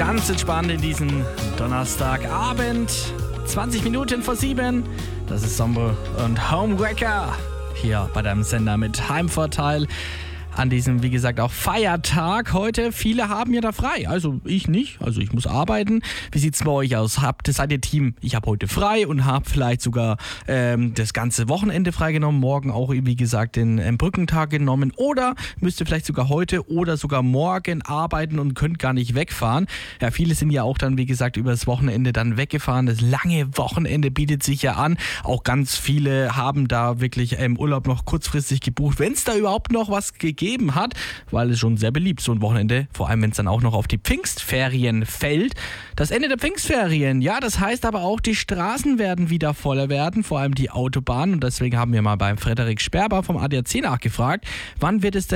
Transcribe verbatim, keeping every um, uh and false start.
Ganz entspannt in diesen Donnerstagabend. zwanzig Minuten vor sieben. Das ist Sombo und Homewrecker hier bei deinem Sender mit Heimvorteil. An diesem, wie gesagt, auch Feiertag heute. Viele haben ja da frei, also ich nicht, also ich muss arbeiten. Wie sieht's bei euch aus? Habt, seid ihr Team, ich habe heute frei und habe vielleicht sogar ähm, das ganze Wochenende freigenommen, morgen auch, wie gesagt, den ähm, Brückentag genommen, oder müsst ihr vielleicht sogar heute oder sogar morgen arbeiten und könnt gar nicht wegfahren. Ja, viele sind ja auch dann, wie gesagt, über das Wochenende dann weggefahren. Das lange Wochenende bietet sich ja an. Auch ganz viele haben da wirklich im ähm, Urlaub noch kurzfristig gebucht, wenn es da überhaupt noch was gegeben hat, weil es schon sehr beliebt ist, so ein Wochenende, vor allem wenn es dann auch noch auf die Pfingstferien fällt. Das Ende der Pfingstferien, ja, das heißt aber auch, die Straßen werden wieder voller werden, vor allem die Autobahnen, und deswegen haben wir mal beim Frederik Sperber vom A D A C nachgefragt, wann wird es denn